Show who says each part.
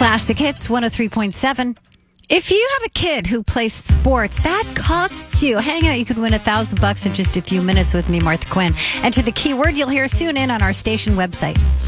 Speaker 1: Classic Hits 103.7. If you have a kid who plays sports, that costs you. Hang out, you could win $1,000 in just a few minutes with me, Martha Quinn. Enter the keyword you'll hear soon in on our station website.